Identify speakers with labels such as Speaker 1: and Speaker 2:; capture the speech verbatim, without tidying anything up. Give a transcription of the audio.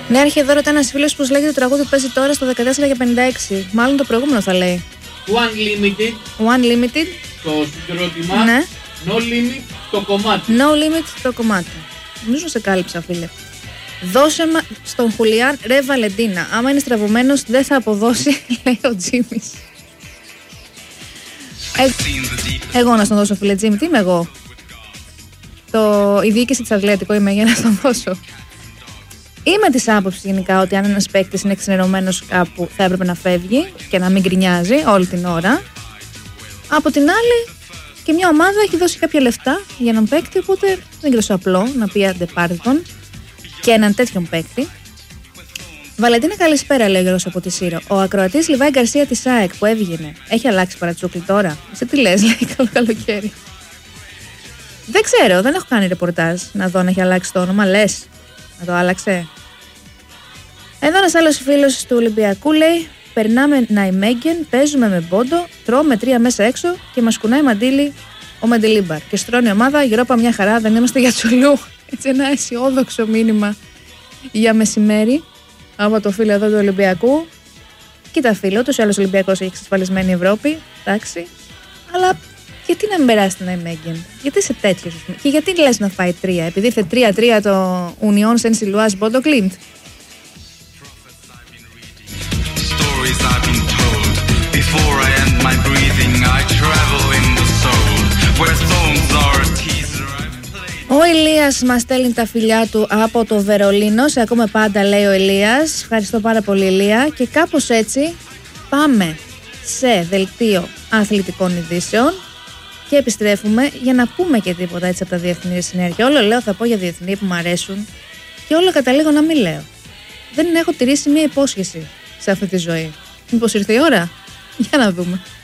Speaker 1: Ναι, έρχεται εδώ ρωτά ένας φίλος πως λέγεται το τραγούδι που παίζει τώρα στο δεκατέσσερα και πενήντα έξι. Μάλλον το προηγούμενο θα λέει.
Speaker 2: One Limited.
Speaker 1: One Limited.
Speaker 2: Το συγκρότημα.
Speaker 1: Ναι.
Speaker 2: No Limit το κομμάτι.
Speaker 1: No Limit το κομμάτι. Νομίζω σε κάλυψα, φίλε. Δώσε μα στον Χουλιάν ρε Βαλεντίνα. Άμα είναι στραβωμένος δεν θα αποδώσει, λέει ο Τζίμις. Ε, εγώ να στον δώσω, φίλε Τζίμι, τι είμαι εγώ. Το, η διοίκηση της Ατλέτικο είμαι για να στον δώσω. Είμαι της άποψης γενικά ότι αν ένας παίκτης είναι ξενερωμένος κάπου θα έπρεπε να φεύγει και να μην γκρινιάζει όλη την ώρα. Από την άλλη, και μια ομάδα έχει δώσει κάποια λεφτά για έναν παίκτη, οπότε δεν είναι τόσο απλό να πει άντε πάρτε τον και έναν τέτοιον παίκτη. Βαλεντίνα, καλησπέρα, λέει ο Γιώργος από τη Σύρο. Ο ακροατής Λιβάη Γκαρσία της ΑΕΚ που έβγαινε, έχει αλλάξει παρατσούκλι τώρα? Εσύ τι λες, λέει, καλό καλοκαίρι. Δεν ξέρω, δεν έχω κάνει ρεπορτάζ να δω αν έχει αλλάξει το όνομα. Λες να το άλλαξε? Εδώ ένας άλλος φίλος του Ολυμπιακού λέει: περνάμε Ναϊμέγγεν, παίζουμε με Μπόντο, τρώμε τρία μέσα έξω και μας κουνάει μαντίλι ο Μαντιλίμπαρ. Και στρώνει η ομάδα, Europa μια χαρά, δεν είμαστε για τσουλού. Έτσι, ένα αισιόδοξο μήνυμα για μεσημέρι από το φίλο εδώ του Ολυμπιακού. Κοίτα, φίλο, ούτως ή άλλως ο Ολυμπιακός έχει εξασφαλισμένη Ευρώπη, εντάξει. Αλλά γιατί να μην περάσει την Ναϊμέγγεν, γιατί είσαι τέτοιος, και γιατί λες να φάει τρία, επειδή ήρθε τρία τρία το Union Saint-Gilloise Bodo Glimt. Ο Ηλίας μας στέλνει τα φιλιά του από το Βερολίνο. Σε ακούμε πάντα, λέει ο Ηλίας. Ευχαριστώ πάρα πολύ, Ηλία. Και κάπως έτσι πάμε σε δελτίο αθλητικών ειδήσεων και επιστρέφουμε για να πούμε και τίποτα έτσι από τα διεθνή συνέργεια. Όλο λέω θα πω για διεθνή που μου αρέσουν και όλο καταλήγω να μην λέω. Δεν έχω τηρήσει μία υπόσχεση σε αυτή τη ζωή. Μήπως ήρθε η ώρα? Για να δούμε.